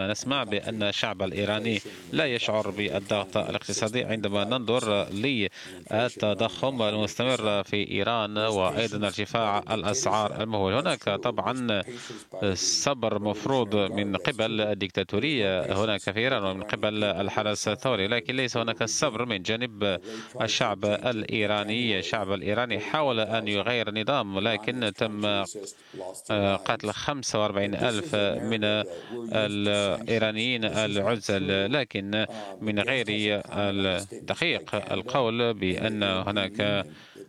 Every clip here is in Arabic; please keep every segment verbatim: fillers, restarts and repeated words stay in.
نسمع بأن الشعب الإيراني لا يشعر بالضغط الاقتصادي عندما ننظر للتضخم المستمر في إيران وأيضا ارتفاع الأسعار المهول. هناك طبعا صبر مفروض من قبل الديكتاتورية هناك في إيران ومن قبل الحرس الثوري، لكن ليس هناك الصبر من جانب الشعب الإيراني. الشعب الإيراني حاول أن يغير النظام، لكن تم قتل خمسة وأربعين ألف من الإيرانيين العزل، لكن من غير دقيق القول بأن هناك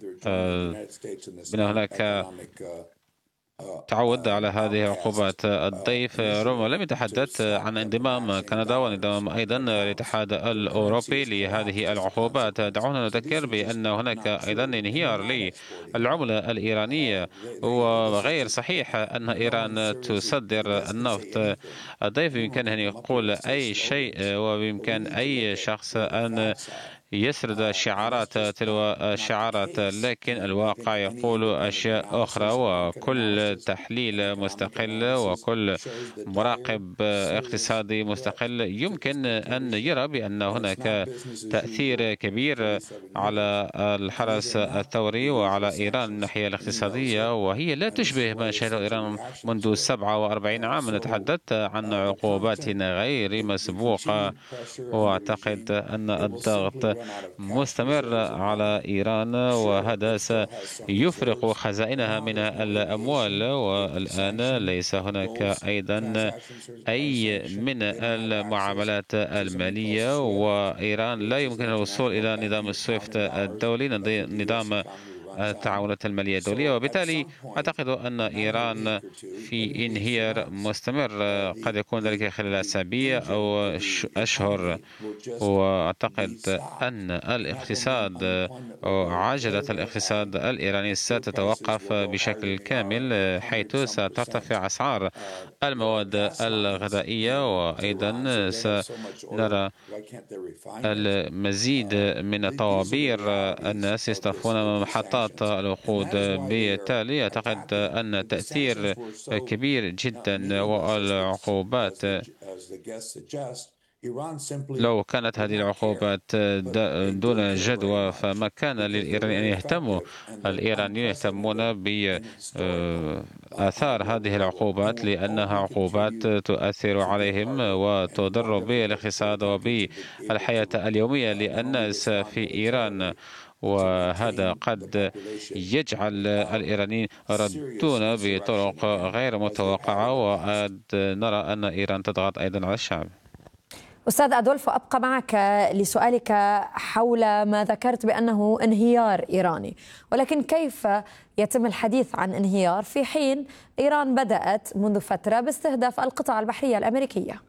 بأن هناك تعود على هذه العقوبات. الضيف روما لم يتحدث عن انضمام كندا وانضمام أيضا الاتحاد الأوروبي لهذه العقوبات. دعونا نذكر بأن هناك أيضا انهيار للعملة الإيرانية، وغير صحيح أن إيران تصدر النفط. الضيف بإمكانه أن يقول أي شيء وبإمكان أي شخص أن يسرد شعارات تلو الشعارات، لكن الواقع يقول أشياء أخرى، وكل تحليل مستقل وكل مراقب اقتصادي مستقل يمكن أن يرى بأن هناك تأثير كبير على الحرس الثوري وعلى إيران من الناحية الاقتصادية، وهي لا تشبه ما شهده إيران منذ سبعة وأربعين عاما. نتحدث عن عقوبات غير مسبوقة، وأعتقد أن الضغط مستمر على إيران، وهذا سيفرق خزائنها من الأموال. والآن ليس هناك أيضا أي من المعاملات المالية، وإيران لا يمكنها الوصول إلى نظام السويفت الدولي، نظام التعاونات المالية الدولية، وبالتالي أعتقد أن إيران في انهيار مستمر، قد يكون ذلك خلال أسابيع أو أشهر. وأعتقد أن الاقتصاد أو عجلة الاقتصاد الإيراني ستتوقف بشكل كامل، حيث سترتفع أسعار المواد الغذائية، وأيضا سنرى المزيد من طوابير الناس يصطفون محطات الوقود. بالتالي أعتقد أن تأثير كبير جدا، والعقوبات لو كانت هذه العقوبات دون جدوى فما كان للإيرانيين أن يهتموا. الإيرانيين يهتمون بآثار هذه العقوبات لأنها عقوبات تؤثر عليهم وتضر بالاقتصاد وبالحياة اليومية للناس في إيران، وهذا قد يجعل الإيرانيين يردون بطرق غير متوقعة، وقد نرى أن إيران تضغط أيضا على الشعب. أستاذ أدولفو، أبقى معك لسؤالك حول ما ذكرت بأنه انهيار إيراني، ولكن كيف يتم الحديث عن انهيار في حين إيران بدأت منذ فترة باستهداف القطاع البحرية الأمريكية؟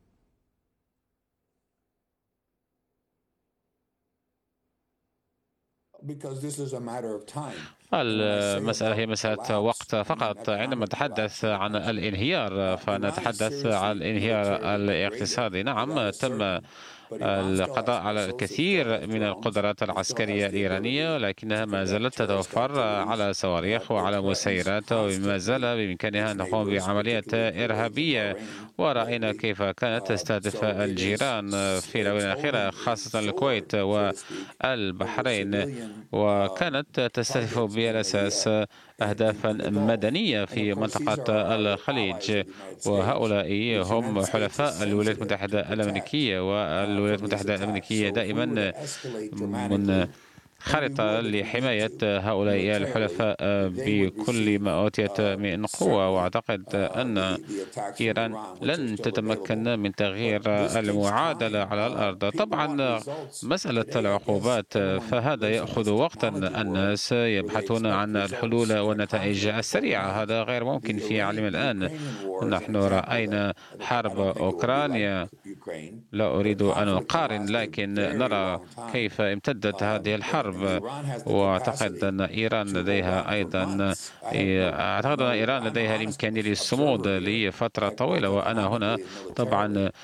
المسألة هي مسألة وقت فقط. عندما نتحدث عن الانهيار فنتحدث عن الانهيار الاقتصادي. نعم، تم القضاء على الكثير من القدرات العسكرية الإيرانية، لكنها ما زالت تتوفر على صواريخ وعلى مسيرات، وما زال بإمكانها أن تقوم بعمليات إرهابية. ورأينا كيف كانت تستهدف الجيران في الآونة الأخيرة، خاصة الكويت والبحرين، وكانت تستهدف بالأساس أهدافا مدنية في منطقة الخليج. وهؤلاء هم حلفاء الولايات المتحدة الأمريكية، والولايات المتحدة الأمريكية دائما من خارطة لحماية هؤلاء الحلفاء بكل ما أوتيت من قوة. وأعتقد أن إيران لن تتمكن من تغيير المعادلة على الأرض. طبعا مسألة العقوبات فهذا يأخذ وقتا، الناس يبحثون عن الحلول والنتائج السريعة، هذا غير ممكن في عالم الآن. نحن رأينا حرب أوكرانيا، لا أريد أن أقارن، لكن نرى كيف امتدت هذه الحرب. وأعتقد أن إيران لديها أيضا أعتقد أن إيران لديها الإمكانية للصمود لفترة طويلة. وأنا هنا طبعا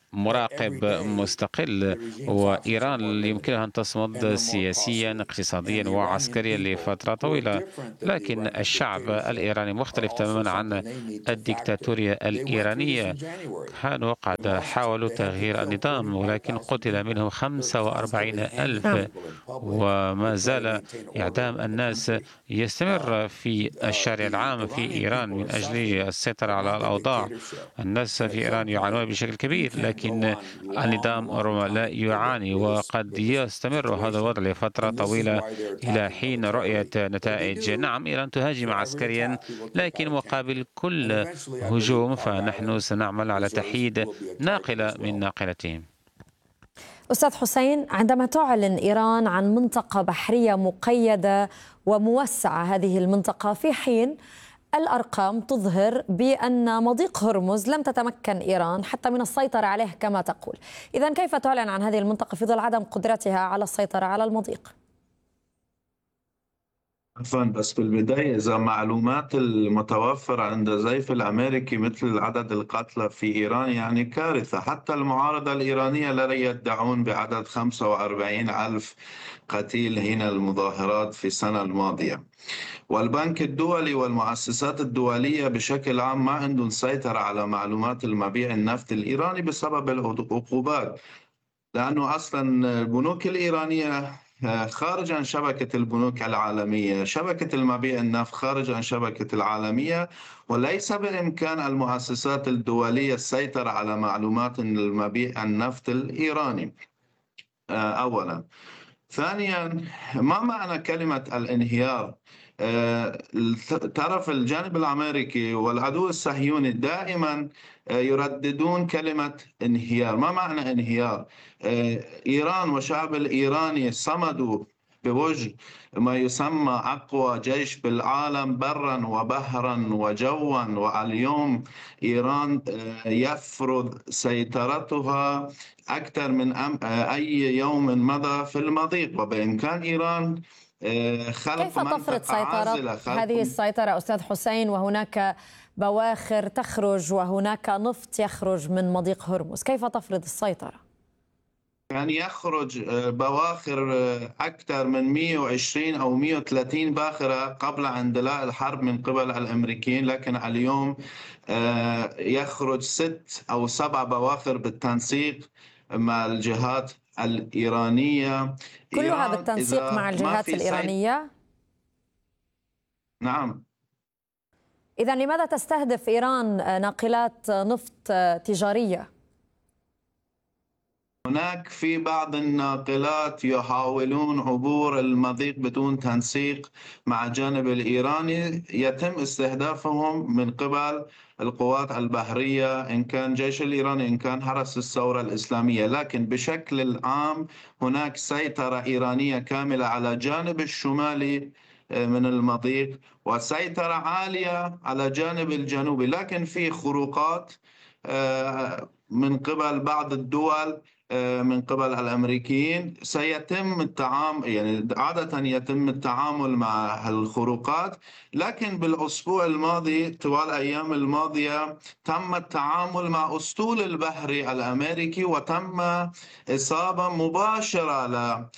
مراقب مستقل، وإيران يمكنها أن تصمد سياسيا اقتصاديا وعسكريا لفترة طويلة، لكن الشعب الإيراني مختلف تماما عن الديكتاتورية الإيرانية. كانوا قد حاولوا تغيير النظام ولكن قتل منهم خمسة وأربعين ألف، وما زال إعدام الناس يستمر في الشارع العام في إيران من أجل السيطرة على الأوضاع. الناس في إيران يعانون بشكل كبير، لكن النظام ربما لا يعاني، وقد يستمر هذا الوضع لفترة طويلة إلى حين رؤية نتائج. نعم، إيران تهاجم عسكريا، لكن مقابل كل هجوم فنحن سنعمل على تحييد ناقلة من ناقلتهم. أستاذ حسين، عندما تعلن إيران عن منطقة بحرية مقيدة وموسعة هذه المنطقة، في حين الأرقام تظهر بأن مضيق هرمز لم تتمكن إيران حتى من السيطرة عليه كما تقول، إذن كيف تعلن عن هذه المنطقة في ظل عدم قدرتها على السيطرة على المضيق؟ عفوا، بس بالبداية إذا معلومات المتوفرة عند زيف الأمريكي مثل عدد القتلى في إيران يعني كارثة. حتى المعارضة الإيرانية لا يدعون بعدد خمسة وأربعين ألف قتيل هنا المظاهرات في السنة الماضية. والبنك الدولي والمؤسسات الدولية بشكل عام ما عندهم سيطرة على معلومات المبيع النفط الإيراني بسبب العقوبات، لأنه أصلا البنوك الإيرانية خارج عن شبكة البنوك العالمية، شبكة المبيع النفط خارج عن شبكة العالمية، وليس بإمكان المؤسسات الدولية السيطرة على معلومات المبيع النفط الإيراني أولا. ثانيا، ما معنى كلمة الانهيار؟ طرف الجانب الأمريكي والعدو الصهيوني دائما يرددون كلمة انهيار. ما معنى انهيار؟ إيران والشعب الإيراني صمدوا بوجه ما يسمى أقوى جيش بالعالم برا وبحرا وجوا، واليوم إيران يفرض سيطرتها أكثر من أي يوم مضى في المضيق، وبإمكان إيران خلق كيف تفرض سيطرة هذه السيطرة أستاذ حسين وهناك بواخر تخرج وهناك نفط يخرج من مضيق هرمز؟ كيف تفرض السيطرة؟ يعني يخرج بواخر أكثر من مئة وعشرين أو مئة وثلاثين باخرة قبل اندلاع الحرب من قبل الأمريكيين، لكن اليوم يخرج ست أو سبع بواخر بالتنسيق مع الجهات الإيرانية. كلها بالتنسيق مع الجهات الإيرانية؟ نعم. إذن لماذا تستهدف إيران ناقلات نفط تجارية؟ هناك في بعض الناقلات يحاولون عبور المضيق بدون تنسيق مع الجانب الإيراني، يتم استهدافهم من قبل القوات البحرية، إن كان جيش الإيراني إن كان حرس الثورة الإسلامية. لكن بشكل عام هناك سيطرة إيرانية كاملة على الجانب الشمالي من المضيق وسيطرة عالية على الجانب الجنوبي، لكن في خروقات من قبل بعض الدول من قبل الأمريكيين. سيتم التعامل، يعني عادة يتم التعامل مع الخروقات، لكن بالأسبوع الماضي طوال الأيام الماضية تم التعامل مع أسطول البحري الأمريكي، وتم إصابة مباشرة ل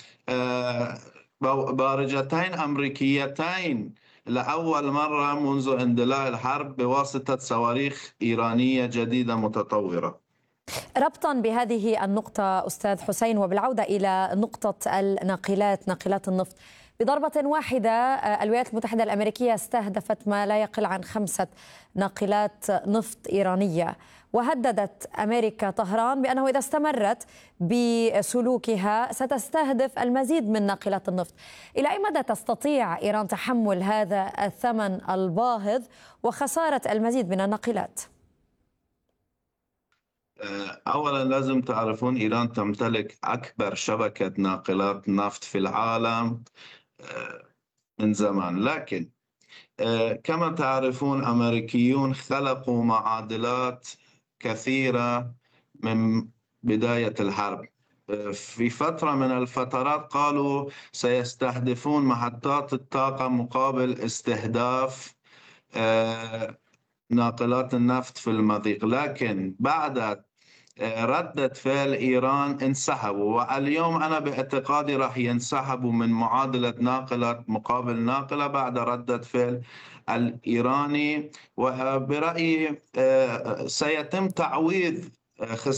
بارجتين أمريكيتين لأول مرة منذ اندلاع الحرب بواسطة صواريخ إيرانية جديدة متطورة. ربطا بهذه النقطة أستاذ حسين وبالعودة إلى نقطة الناقلات، ناقلات النفط، بضربة واحدة الولايات المتحدة الأمريكية استهدفت ما لا يقل عن خمسة ناقلات نفط إيرانية، وهددت أمريكا طهران بأنه إذا استمرت بسلوكها ستستهدف المزيد من ناقلات النفط. إلى أي مدى تستطيع إيران تحمل هذا الثمن الباهظ وخسارة المزيد من الناقلات؟ أولا لازم تعرفون إيران تمتلك أكبر شبكة ناقلات نفط في العالم من زمان، لكن كما تعرفون أمريكيون خلقوا معادلات كثيرة من بداية الحرب. في فترة من الفترات قالوا سيستهدفون محطات الطاقة مقابل استهداف ناقلات النفط في المضيق، لكن بعد ردة فعل إيران انسحبوا، واليوم أنا باعتقادي راح ينسحبوا من معادلة ناقلة مقابل ناقلة بعد ردة فعل الإيراني. وبرأيي سيتم تعويض خسارة